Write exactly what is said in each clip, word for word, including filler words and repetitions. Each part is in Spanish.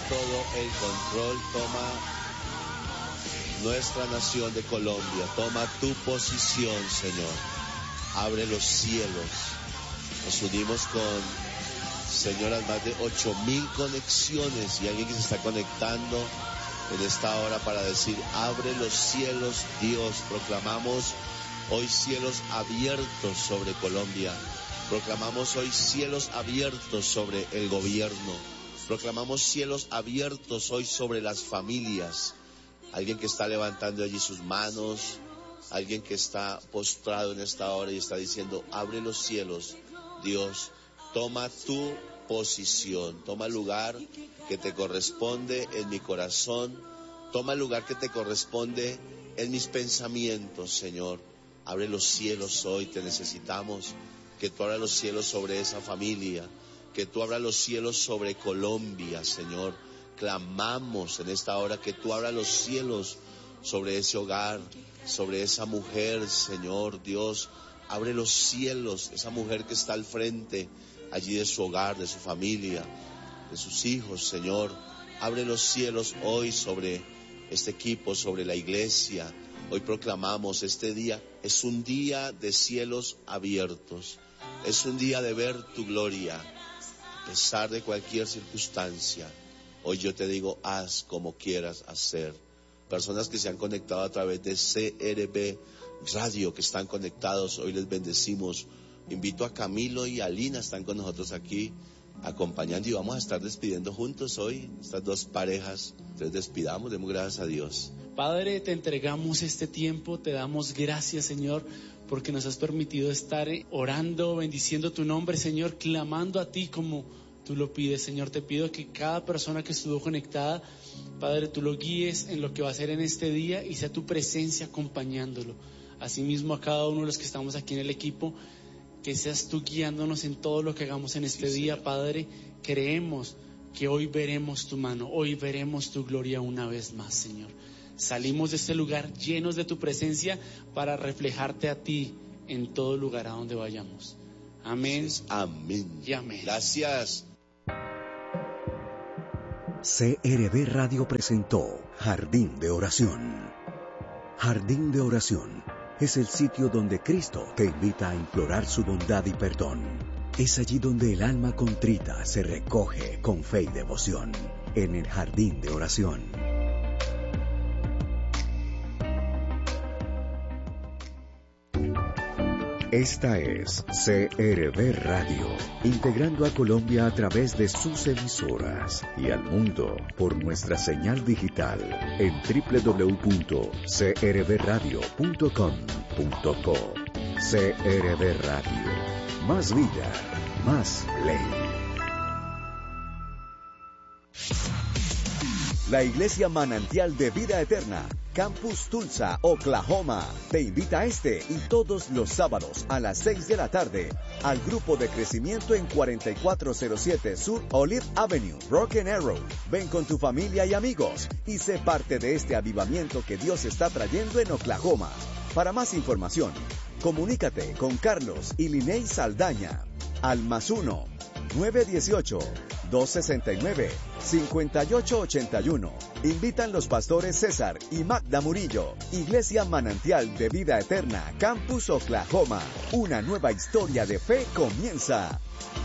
todo el control, toma nuestra nación de Colombia, toma tu posición, Señor. Abre los cielos. Nos unimos con, señoras, más de ocho mil conexiones y alguien que se está conectando en esta hora para decir, abre los cielos, Dios. Proclamamos hoy cielos abiertos sobre Colombia. Proclamamos hoy cielos abiertos sobre el gobierno. Proclamamos cielos abiertos hoy sobre las familias. Alguien que está levantando allí sus manos, alguien que está postrado en esta hora y está diciendo, abre los cielos, Dios, toma tu posición, toma el lugar que te corresponde en mi corazón, toma el lugar que te corresponde en mis pensamientos, Señor. Abre los cielos hoy, te necesitamos, que tú abras los cielos sobre esa familia, que tú abras los cielos sobre Colombia, Señor. Clamamos en esta hora que tú abras los cielos sobre ese hogar, sobre esa mujer, Señor Dios. Abre los cielos, esa mujer que está al frente allí de su hogar, de su familia, de sus hijos, Señor. Abre los cielos hoy sobre este equipo, sobre la iglesia. Hoy proclamamos, este día es un día de cielos abiertos. Es un día de ver tu gloria, a pesar de cualquier circunstancia. Hoy yo te digo, haz como quieras hacer. Personas que se han conectado a través de C R B Radio, que están conectados, hoy les bendecimos. Invito a Camilo y a Lina, están con nosotros aquí, acompañando, y vamos a estar despidiendo juntos hoy, estas dos parejas. Entonces despidamos, demos gracias a Dios. Padre, te entregamos este tiempo, te damos gracias, Señor, porque nos has permitido estar orando, bendiciendo tu nombre, Señor, clamando a ti como tú lo pides, Señor. Te pido que cada persona que estuvo conectada, Padre, tú lo guíes en lo que va a hacer en este día y sea tu presencia acompañándolo. Asimismo, a cada uno de los que estamos aquí en el equipo, que seas tú guiándonos en todo lo que hagamos en este sí, día, Señor. Padre, creemos que hoy veremos tu mano, hoy veremos tu gloria una vez más, Señor. Salimos de este lugar llenos de tu presencia para reflejarte a ti en todo lugar a donde vayamos. Amén. Amén. Y amén. Gracias. C R B Radio presentó Jardín de Oración. Jardín de Oración es el sitio donde Cristo te invita a implorar su bondad y perdón. Es allí donde el alma contrita se recoge con fe y devoción, en el Jardín de Oración. Esta es C R B Radio, integrando a Colombia a través de sus emisoras y al mundo por nuestra señal digital en doble u doble u doble u punto c r b radio punto com punto co. C R B Radio, más vida, más ley. La Iglesia Manantial de Vida Eterna, Campus Tulsa, Oklahoma, te invita este y todos los sábados a las seis de la tarde al grupo de crecimiento en cuarenta y cuatro cero siete Sur Olive Avenue, Broken Arrow. Ven con tu familia y amigos y sé parte de este avivamiento que Dios está trayendo en Oklahoma. Para más información, comunícate con Carlos y Liney Saldaña al más uno, nueve uno ocho, dos seis nueve, cinco ocho ocho uno. Invitan los pastores César y Magda Murillo. Iglesia Manantial de Vida Eterna, Campus Oklahoma. Una nueva historia de fe comienza.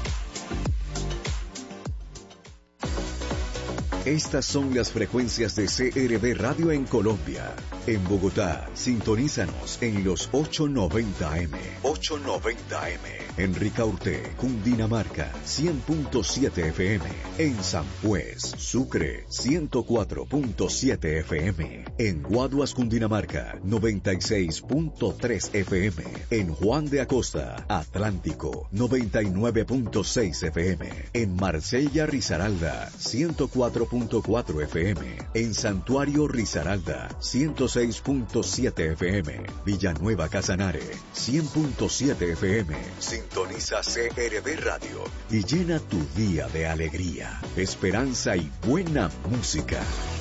Estas son las frecuencias de C R B Radio en Colombia. En Bogotá, sintonízanos en los ochocientos noventa A M. ochocientos noventa A M. En Ricaurte, Cundinamarca, cien punto siete F M. En San Juez, Sucre, ciento cuatro punto siete F M. En Guaduas, Cundinamarca, noventa y seis punto tres F M. En Juan de Acosta, Atlántico, noventa y nueve punto seis F M. En Marsella, Risaralda, ciento cuatro punto cuatro F M. En Santuario Risaralda, ciento seis punto siete F M. Villanueva Casanare, cien punto siete F M. Sintoniza C R B Radio y llena tu día de alegría, esperanza y buena música.